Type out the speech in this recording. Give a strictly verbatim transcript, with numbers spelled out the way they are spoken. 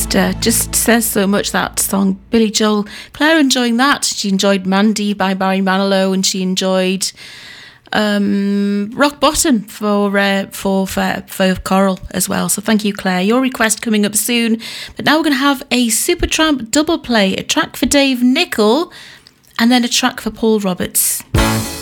just uh, just says so much, that song, Billy Joel. Claire enjoying that. She enjoyed Mandy by Barry Manilow, and she enjoyed um, Rock Bottom for, uh, for for for Coral as well. So thank you, Claire. Your request coming up soon. But now we're going to have a Supertramp double play, a track for Dave Nichol and then a track for Paul Roberts.